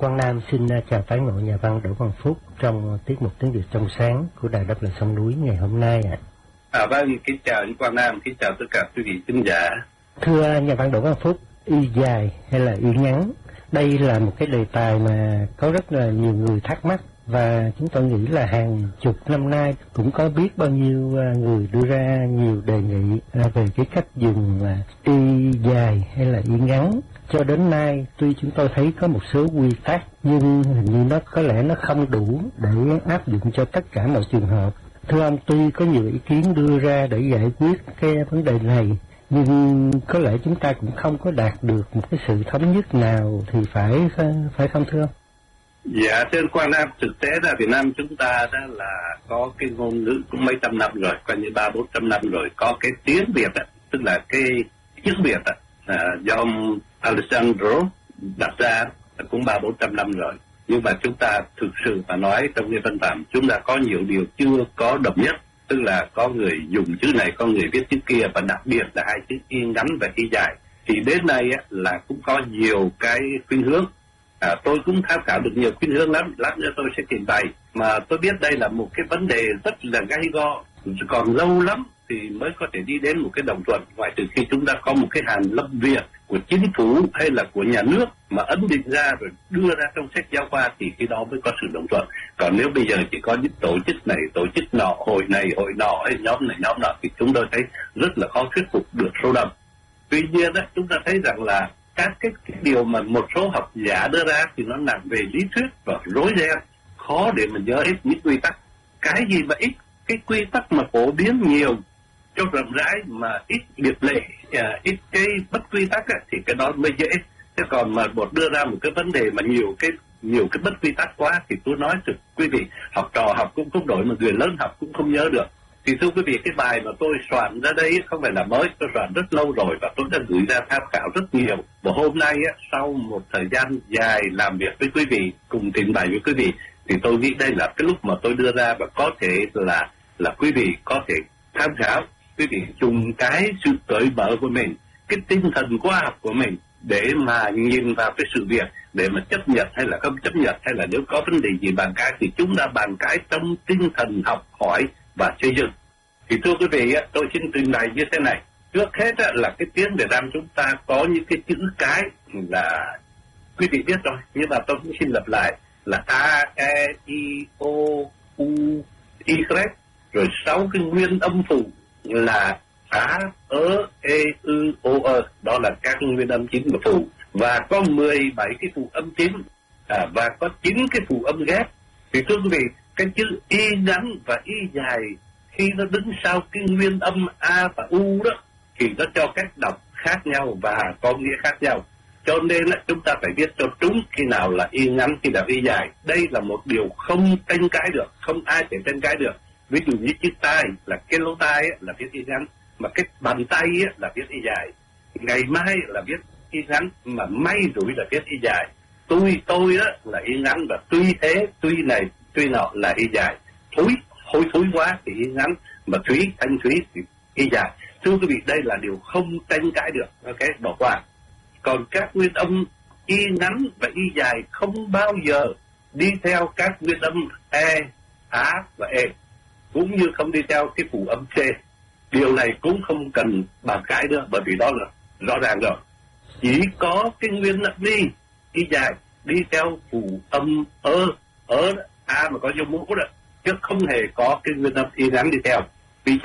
Quang Nam xin chào tái ngộ nhà văn Đỗ Văn Phúc trong tiết mục Tiếng Việt trong sáng của Đài Đáp Lời Sông Núi ngày hôm nay ạ. Vâng, kính chào anh Quang Nam, kính chào tất cả quý vị khán giả. Thưa nhà văn Đỗ Văn Phúc, y dài hay là y ngắn? Đây là một cái đề tài mà có rất là nhiều người thắc mắc, và chúng tôi nghĩ là hàng chục năm nay cũng có biết bao nhiêu người đưa ra nhiều đề nghị về cái cách dùng y dài hay là y ngắn. Cho đến nay, tuy chúng tôi thấy có một số quy tắc, nhưng hình như nó có lẽ nó không đủ để áp dụng cho tất cả mọi trường hợp. Thưa ông, tuy có nhiều ý kiến đưa ra để giải quyết cái vấn đề này, nhưng có lẽ chúng ta cũng không có đạt được một cái sự thống nhất nào thì phải không thưa ông? Dạ, thưa anh Quang Nam, thực tế ra Việt Nam chúng ta đó là có cái ngôn ngữ cũng mấy trăm năm rồi, coi như 300-400 năm rồi, có cái tiếng Việt tức là cái chữ Việt do ông Alessandro đặt ra cũng 300-400 năm rồi. Nhưng mà chúng ta thực sự mà nói trong cái văn phạm chúng ta có nhiều điều chưa có đồng nhất, tức là có người dùng chữ này, có người viết chữ kia, và đặc biệt là hai chữ y ngắn và y dài. Thì đến nay là cũng có nhiều cái khuynh hướng. Tôi cũng tham khảo được nhiều khuynh hướng lắm, lát nữa tôi sẽ trình bày. Mà tôi biết đây là một cái vấn đề rất là gay go, còn lâu lắm thì mới có thể đi đến một cái đồng thuận, ngoại trừ khi chúng ta có một cái hàn lâm Việt của chính phủ hay là của nhà nước mà ấn định ra rồi đưa ra trong sách giáo khoa, thì khi đó mới có sự đồng thuận. Còn nếu bây giờ chỉ có những tổ chức này, tổ chức nọ, hội này, hội nọ, hay nhóm này, nhóm nọ, thì chúng tôi thấy rất là khó thuyết phục được số đông. Tuy nhiên chúng ta thấy rằng là các cái điều mà một số học giả đưa ra thì nó nặng về lý thuyết và rối ren, khó để mà nhớ hết những quy tắc. Cái gì mà ít cái quy tắc mà phổ biến nhiều cho rộng rãi mà ít điệp lệ, ít cái bất quy tắc thì cái đó mới dễ. Chứ còn mà một đưa ra một cái vấn đề mà nhiều cái bất quy tắc quá thì tôi nói thực quý vị, học trò học cũng không đổi mà người lớn học cũng không nhớ được. Thì thưa quý vị, cái bài mà tôi soạn ra đây không phải là mới, tôi soạn rất lâu rồi và tôi đã gửi ra tham khảo rất nhiều. Và hôm nay sau một thời gian dài làm việc với quý vị, cùng trình bày với quý vị, thì tôi nghĩ đây là cái lúc mà tôi đưa ra và có thể là quý vị có thể tham khảo, quý vị dùng cái sự cởi mở của mình, cái tinh thần khoa học của mình để mà nhìn vào cái sự việc, để mà chấp nhận hay là không chấp nhận, hay là nếu có vấn đề gì bàn cãi thì chúng ta bàn cãi trong tinh thần học hỏi và xây dựng. Thì thưa quý vị, tôi xin trình bày như thế này. Trước hết là cái tiếng Việt Nam chúng ta có những cái chữ cái là quý vị biết rồi, nhưng mà tôi cũng xin lặp lại là A, E, I, O, U, Y, rồi 6 cái nguyên âm phụ là Á, Ớ, E, Ư, O, Ơ, đó là các nguyên âm chính của phụ, và có 17 cái phụ âm chính, và có 9 cái phụ âm ghép. Thì thưa quý vị, cái chữ y ngắn và y dài khi nó đứng sau cái nguyên âm A và U đó thì nó cho cách đọc khác nhau và có nghĩa khác nhau. Cho nên chúng ta phải biết cho đúng khi nào là y ngắn, khi nào y dài. Đây là một điều không tranh cãi được, không ai thể tranh cãi được. Ví dụ như chữ tai là cái lỗ tai là viết y ngắn, mà cái bàn tay là viết y dài. Ngày mai là viết y ngắn, mà may rủi là viết y dài. Tôi đó là y ngắn, và tuy thế, tuy này, tuy nọ là y dài. Hôi thối quá thì y ngắn, mà thanh thúy thì y dài. Thưa quý vị, đây là điều không tranh cãi được, ok, bỏ qua. Còn các nguyên âm y ngắn và y dài không bao giờ đi theo các nguyên âm E, Á và E, cũng như không đi theo cái phụ âm C. Điều này cũng không cần bàn cãi nữa, bởi vì đó là rõ ràng rồi. Chỉ có cái nguyên âm y dài đi theo phụ âm ớ, A mà có dấu mũ đó, chứ không hề có cái nguyên âm y ngắn đi theo. Ví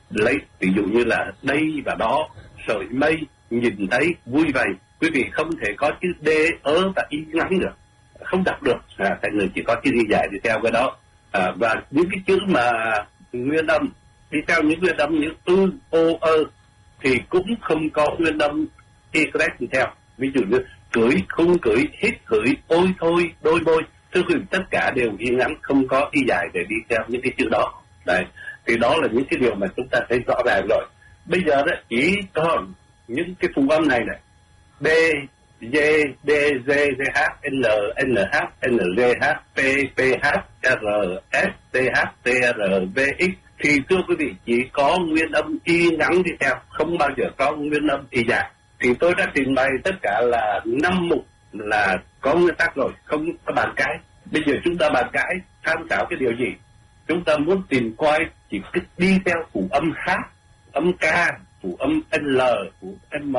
dụ như là đây và đó, sợi mây, nhìn thấy, vui vầy. Quý vị không thể có chữ D, ớ và y ngắn được, không đọc được. Tại người chỉ có chữ y dài đi theo cái đó. Và những cái chữ mà nguyên âm đi theo những nguyên âm như ư, ô, ơ thì cũng không có nguyên âm y đi theo. Ví dụ như cưỡi, không cưỡi, hít cưỡi, ôi thôi, đôi bôi. Thưa quý vị, tất cả đều y ngắn, không có y dài để đi theo những cái chữ đó. Đấy, thì đó là những cái điều mà chúng ta thấy rõ ràng rồi. Bây giờ đó chỉ còn những cái phụ âm này B, D, D, G, H, N, NH, NGH, P, PH, R, S, TH, TR, VX. Thì thưa quý vị, chỉ có nguyên âm y ngắn đi theo, không bao giờ có nguyên âm y dài. Thì tôi đã trình bày tất cả là 5 mục, là có nguyên tắc rồi, không có bàn cãi. Bây giờ chúng ta bàn cãi tham khảo cái điều gì? Chúng ta muốn tìm coi chỉ cứ đi theo phụ âm H, âm K, phụ âm L, phụ M,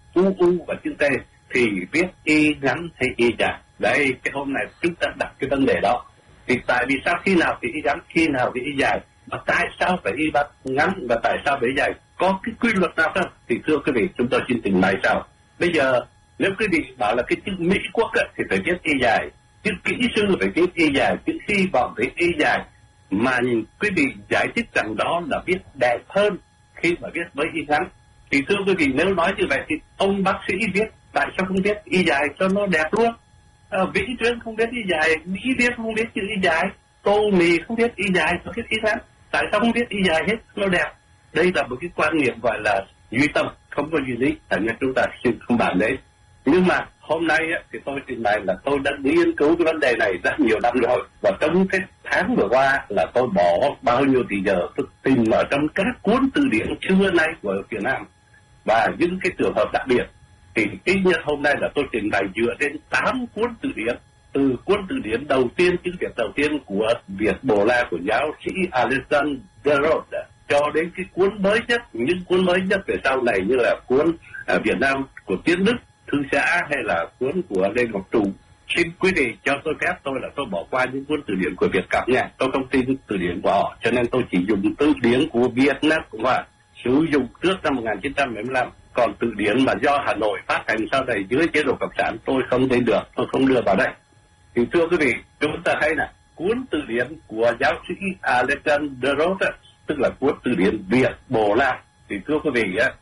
U và chữ T thì viết y ngắn hay y dài. Đấy, cái hôm nay chúng ta đặt cái vấn đề đó. Thì tại vì sao khi nào thì y ngắn, khi nào thì y dài, và tại sao phải y ngắn và tại sao phải y dài, có cái quy luật nào không? Thì thưa quý vị, chúng tôi xin trình bày sau. Bây giờ nếu quý vị bảo là cái chữ Mỹ Quốc thì phải viết y dài, chữ kỹ sư phải viết y dài, chữ hy vọng phải y dài, mà quý vị giải thích rằng đó là viết đẹp hơn khi mà viết với y ngắn. Thì thưa quý vị, nếu nói như vậy thì ông bác sĩ viết, tại sao không viết y dài cho nó đẹp luôn? Vĩ Tuyến không viết y dài, Mỹ viết không viết chữ y dài, Tô Mì không viết y dài, không viết y ngắn. Tại sao không viết y dài hết, nó đẹp? Đây là một cái quan niệm gọi là duy tâm, không có duy lý, thành ra chúng ta xin không bàn đấy. Nhưng mà hôm nay thì tôi trình bày là tôi đã nghiên cứu cái vấn đề này rất nhiều năm rồi, và trong cái tháng vừa qua là tôi bỏ bao nhiêu thì giờ tôi tìm ở trong các cuốn từ điển xưa nay của Việt Nam và những cái trường hợp đặc biệt. Thì ít nhất hôm nay là tôi trình bày dựa trên 8 cuốn từ điển, từ cuốn từ điển đầu tiên, chữ Việt đầu tiên của Việt Bồ La của giáo sĩ Alexander de Rhodes, cho đến cái cuốn mới nhất, những cuốn mới nhất về sau này như là cuốn Việt Nam của Tiến Đức, Thư Xã, hay là cuốn của Lê Ngọc Trụ. Xin quý vị cho tôi phép tôi bỏ qua những cuốn từ điển của Việt Cập nha. Tôi không tin từ điển của họ, cho nên tôi chỉ dùng từ điển của Việt Nam Cộng Hòa sử dụng trước năm 1975. Còn từ điển mà do Hà Nội phát hành sau này dưới chế độ cộng sản tôi không thấy được, tôi không đưa vào đây. Thì thưa quý vị, chúng ta thấy là cuốn từ điển của giáo sĩ Alexander de Rhodes, tức là cuốn từ điển Việt Bồ La, thì thưa quý vị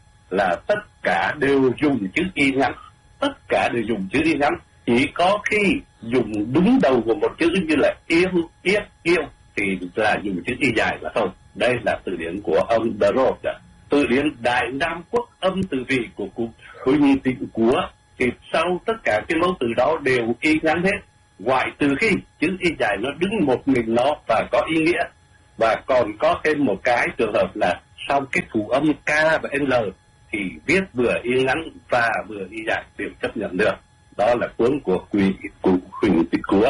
là tất cả đều dùng chữ y ngắn, tất cả đều dùng chữ y ngắn, chỉ có khi dùng đúng đầu của một chữ như là yêu, yết, yêu thì là dùng chữ y dài mà thôi. Đây là từ điển của ông de Rhodes. Từ điển Đại Nam Quốc âm từ vị của cục Huỳnh Tịnh của thì sau tất cả cái mẫu từ đó đều y ngắn hết, ngoại trừ khi chữ y dài nó đứng một mình nó và có ý nghĩa. Và còn có thêm một cái trường hợp là sau cái phụ âm K và L thì viết vừa y ngắn và vừa y dài đều chấp nhận được. Đó là cuốn của Huỳnh Tịnh của.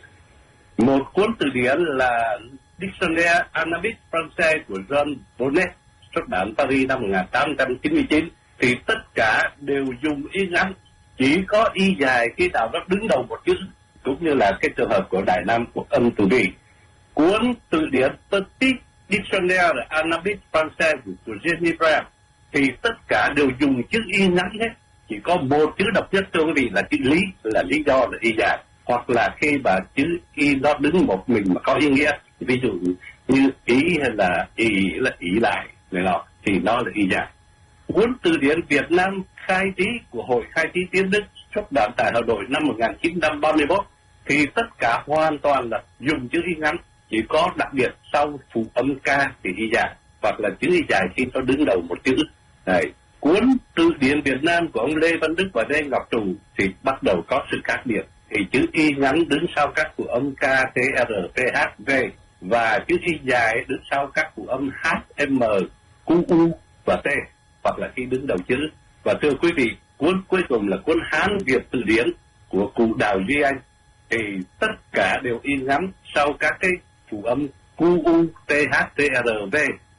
Một cuốn từ điển là Dictionnaire Anabic Français của John Bonnet, xuất bản Paris năm 1899, thì tất cả đều dùng y ngắn, chỉ có y dài khi nào nó đứng đầu một chữ, cũng như là cái trường hợp của Đại Nam Quốc âm từ vị. Cuốn từ điển Petit Dictionnaire Anabic Français của Geneva thì tất cả đều dùng chữ y ngắn hết, chỉ có một chữ độc nhất thưa quý vị là chữ lý, là lý do là y dài, hoặc là khi mà chữ y nó đứng một mình mà có ý nghĩa, ví dụ như ý hay là ý lại này nọ thì nó là y dài. Cuốn từ điển Việt Nam Khai Trí của Hội Khai Trí Tiến Đức xuất bản tại Hà Nội năm 1931 thì tất cả hoàn toàn là dùng chữ y ngắn, chỉ có đặc biệt sau phụ âm K thì y dài, hoặc là chữ y dài khi nó đứng đầu một chữ. Đấy. Cuốn từ điển Việt Nam của ông Lê Văn Đức và Lê Ngọc Trụ thì bắt đầu có sự khác biệt, thì chữ y ngắn đứng sau các phụ âm K, T, R, T, H, V, và chữ y dài đứng sau các phụ âm H, M, Q, U và T, hoặc là khi đứng đầu chữ. Và thưa quý vị, cuốn cuối cùng là cuốn Hán Việt Từ Điển của cụ Đào Duy Anh, thì tất cả đều y ngắn sau các cái phụ âm Q, U, T, H, T, R, V,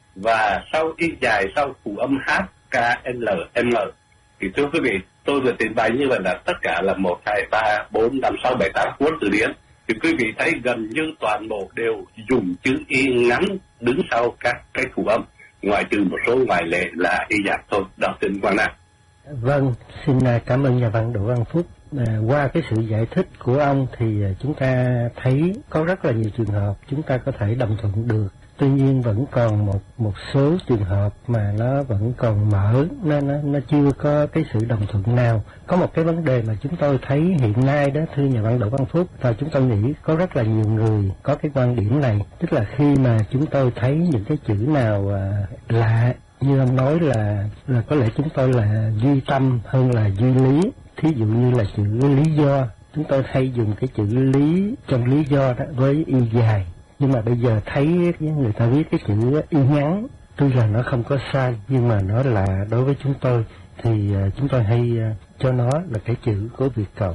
và sau y dài sau phụ âm H, K, L, M. Thì thưa quý vị, tôi vừa trình bày như vậy là tất cả là 1, 2, 3, 4, 5, 6, 7, 8 cuốn từ điển. Thì quý vị thấy gần như toàn bộ đều dùng chữ y ngắn đứng sau các cái phụ âm, ngoại trừ một số ngoại lệ là y dài thôi. Đó, xin Quang Nam. Vâng, xin cảm ơn nhà văn Đỗ Văn Phúc. Qua cái sự giải thích của ông thì chúng ta thấy có rất là nhiều trường hợp chúng ta có thể đồng thuận được. Tuy nhiên vẫn còn một số trường hợp mà nó vẫn còn mở, nó chưa có cái sự đồng thuận nào. Có một cái vấn đề mà chúng tôi thấy hiện nay đó, thưa nhà văn Đỗ Văn Phúc, và chúng tôi nghĩ có rất là nhiều người có cái quan điểm này, tức là khi mà chúng tôi thấy những cái chữ nào lạ, như ông nói là có lẽ chúng tôi là duy tâm hơn là duy lý. Thí dụ như là chữ lý do, chúng tôi hay dùng cái chữ lý trong lý do đó với y dài. Nhưng mà bây giờ thấy người ta viết cái chữ y ngắn, tuy là nó không có sai, nhưng mà nó là đối với chúng tôi thì chúng tôi hay cho nó là cái chữ của Việt Cộng.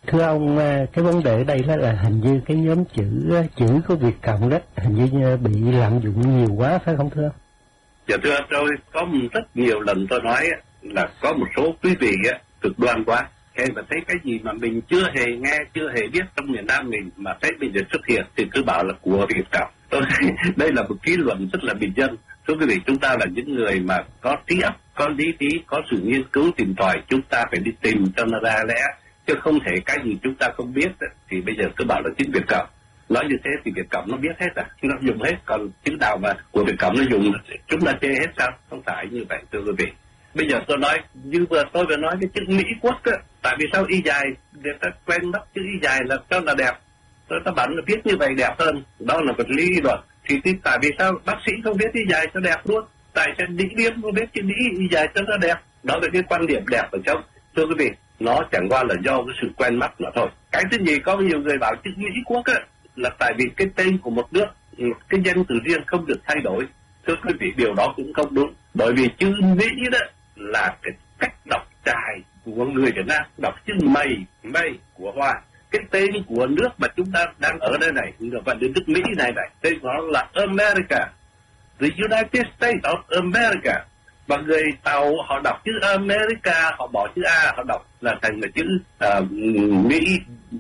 Thưa ông, cái vấn đề ở đây là hình như cái nhóm chữ của Việt Cộng đó hình như bị lạm dụng nhiều quá, phải không thưa? Dạ thưa tôi có rất nhiều lần tôi nói là có một số quý vị cực đoan quá. Khi mà thấy cái gì mà mình chưa hề nghe, chưa hề biết trong miền Nam mình mà thấy bây giờ xuất hiện thì cứ bảo là của Việt Cộng. Tôi đây là một ký luận rất là bình dân. Thưa quý vị, chúng ta là những người mà có trí óc, có lý trí, có sự nghiên cứu tìm tòi, chúng ta phải đi tìm cho nó ra lẽ, chứ không thể cái gì chúng ta không biết thì bây giờ cứ bảo là chính Việt Cộng. Nói như thế thì Việt Cộng nó biết hết nó dùng hết, còn chữ nào mà của Việt Cộng nó dùng chúng ta chê hết sao? Không phải như vậy thưa quý vị. Bây giờ tôi nói như tôi vừa nói cái chữ Mỹ Quốc tại vì sao y dài người ta quen bắt chữ y dài là cho là đẹp, ta bảo là viết như vậy đẹp hơn, đó là vật lý rồi. Thì tại vì sao bác sĩ không viết y dài cho đẹp luôn, tại sao đỉnh điểm không viết chữ Mỹ y dài cho nó đẹp, đó là cái quan điểm đẹp ở trong. Thưa quý vị, nó chẳng qua là do cái sự quen mắt mà thôi. Cái thứ nhì, có nhiều người bảo chữ Mỹ Quốc là tại vì cái tên của một nước, cái danh từ riêng không được thay đổi. Thưa quý vị, điều đó cũng không đúng, bởi vì chữ Mỹ đó là cái cách đọc trài của người Việt Nam, đọc chữ mây của Hoa. Cái tên của nước mà chúng ta đang ở đây này, và nước Mỹ này tên của nó là America, the United States of America. Và người Tàu họ đọc chữ America, họ bỏ chữ A, họ đọc là thành là chữ Mỹ,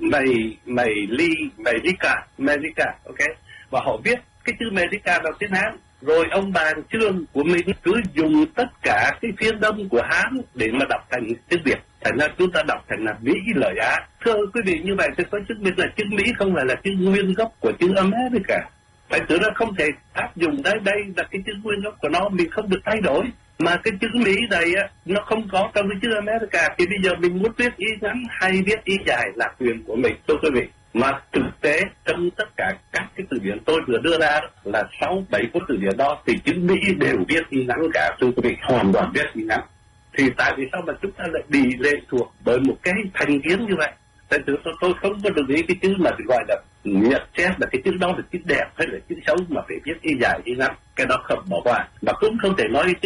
America, ok. Và họ viết cái chữ America bằng tiếng Hán. Rồi ông bàn chương của mình cứ dùng tất cả cái phiên đông của Hán để mà đọc thành tiếng Việt. Thành ra chúng ta đọc thành là Mỹ lời Á. Thưa quý vị, như vậy thì có chứng minh là chữ Mỹ không phải là chữ nguyên gốc của chữ America. Thành thử nó không thể áp dụng đây là cái chữ nguyên gốc của nó, mình không được thay đổi. Mà cái chữ Mỹ này nó không có trong cái chữ America, thì bây giờ mình muốn viết ý ngắn hay viết ý dài là quyền của mình, thưa quý vị. Mà thực tế trong tất cả các cái từ điển tôi vừa đưa ra là 6-7 cuốn từ điển đó thì chữ Mỹ đều viết ý ngắn cả, thưa quý vị, hoàn toàn viết ý ngắn. Thì tại vì sao mà chúng ta lại bị lệ thuộc bởi một cái thành kiến như vậy? Tại vì tôi không có đồng ý cái chữ mà gọi là nhận xét là cái chữ đó là chữ đẹp hay là chữ xấu mà phải viết ý dài ý ngắn, cái đó không bỏ qua. Mà cũng không thể nói cái chữ